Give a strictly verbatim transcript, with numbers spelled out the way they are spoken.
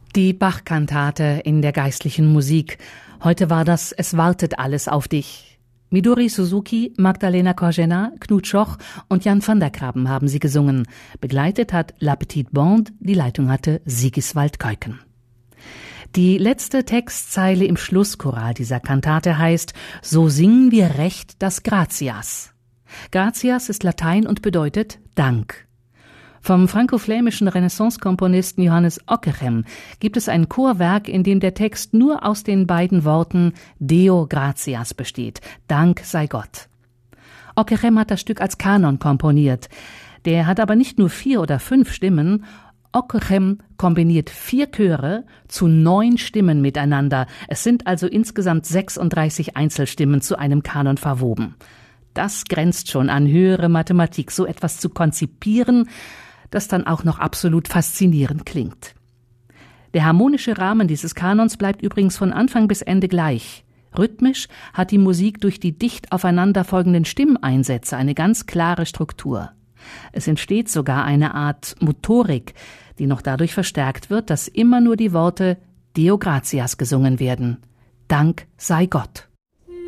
Die Bach-Kantate in der geistlichen Musik. Heute war das »Es wartet alles auf dich«. Midori Suzuki, Magdalena Korzena, Knut Schoch und Jan van der Graben haben sie gesungen. Begleitet hat La Petite Bande, die Leitung hatte Sigiswald Keuken. Die letzte Textzeile im Schlusschoral dieser Kantate heißt: »So singen wir recht das Gratias«. Gratias ist Latein und bedeutet Dank. Vom franko-flämischen Renaissance-Komponisten Johannes Ockeghem gibt es ein Chorwerk, in dem der Text nur aus den beiden Worten Deo gratias besteht, Dank sei Gott. Ockeghem hat das Stück als Kanon komponiert. Der hat aber nicht nur vier oder fünf Stimmen. Ockeghem kombiniert vier Chöre zu neun Stimmen miteinander. Es sind also insgesamt sechsunddreißig Einzelstimmen zu einem Kanon verwoben. Das grenzt schon an höhere Mathematik, so etwas zu konzipieren, das dann auch noch absolut faszinierend klingt. Der harmonische Rahmen dieses Kanons bleibt übrigens von Anfang bis Ende gleich. Rhythmisch hat die Musik durch die dicht aufeinanderfolgenden Stimmeinsätze eine ganz klare Struktur. Es entsteht sogar eine Art Motorik, die noch dadurch verstärkt wird, dass immer nur die Worte Deo gratias gesungen werden. Dank sei Gott.